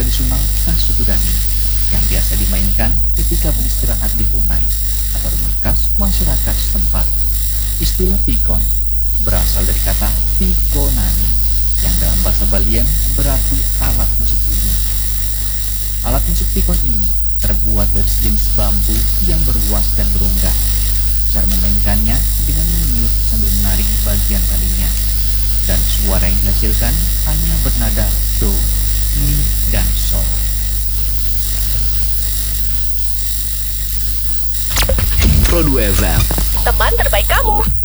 tradisional khas suku Dani yang biasa dimainkan ketika beristirahat di Bunai atau rumah khas masyarakat setempat. Istilah pikon berasal dari kata pikonani yang dalam bahasa Balian berarti alat musik bunyi. Alat musik pikon ini terbuat dari sejenis bambu yang berluas dan berunggah. Cara memainkannya dengan meniup sambil menarik di bagian talinya. Dan suara yang dihasilkan hanya bernada do, mi, dan sol. Pro 2 FM. Teman terbaik kamu.